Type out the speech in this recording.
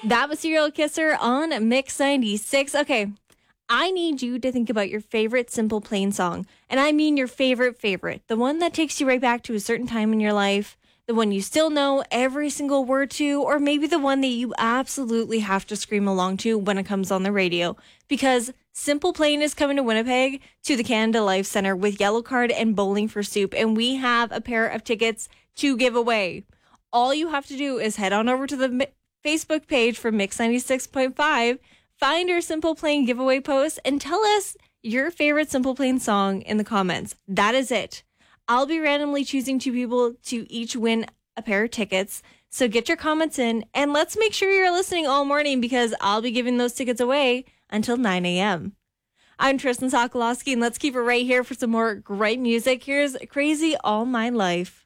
That was Serial Kisser on Mix 96. Okay, I need you to think about your favorite Simple Plan song. And I mean your favorite. The one that takes you right back to a certain time in your life. The one you still know every single word to. Or maybe the one that you absolutely have to scream along to when it comes on the radio. Because Simple Plan is coming to Winnipeg to the Canada Life Center with Yellow Card and Bowling for Soup. And we have a pair of tickets to give away. All you have to do is head on over to the Facebook page for Mix 96.5, find your Simple Plan giveaway post, and tell us your favorite Simple Plan song in the comments. That is it. I'll be randomly choosing 2 people to each win a pair of tickets. So get your comments in, and let's make sure you're listening all morning because I'll be giving those tickets away until 9 a.m. I'm Tristan Sokolowski, and let's keep it right here for some more great music. Here's Crazy All My Life.